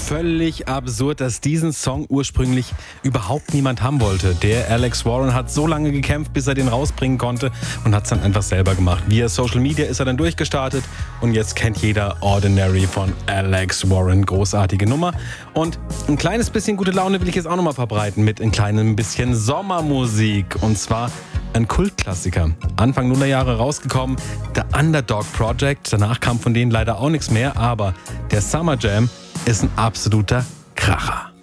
völlig absurd, dass diesen Song ursprünglich überhaupt niemand haben wollte. Der Alex Warren hat so lange gekämpft, bis er den rausbringen konnte und hat es dann einfach selber gemacht. Via Social Media ist er dann durchgestartet und jetzt kennt jeder Ordinary von Alex Warren. Großartige Nummer. Und ein kleines bisschen gute Laune will ich jetzt auch nochmal verbreiten mit ein kleinem bisschen Sommermusik. Und zwar ein Kultklassiker. Anfang Nullerjahre rausgekommen, The Underdog Project. Danach kam von denen leider auch nichts mehr, aber der Summer Jam ist ein absoluter Kracher.